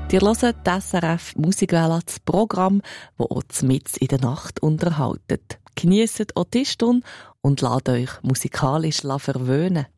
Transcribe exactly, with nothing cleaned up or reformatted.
Ihr hört das S R F Musikwelle, das Programm, das euch mitten in der Nacht unterhaltet. Geniesst auch die Stunde und lasst euch musikalisch verwöhnen.